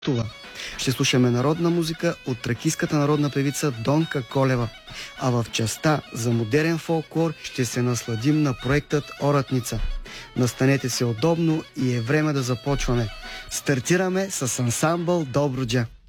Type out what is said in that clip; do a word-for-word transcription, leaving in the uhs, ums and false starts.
Това. Ще слушаме народна музика от тракийската народна певица Донка Колева. А в частта за модерен фолклор ще се насладим на проектът Оратница. Настанете се удобно и е време да започваме. Стартираме с ансамбъл Добруджа.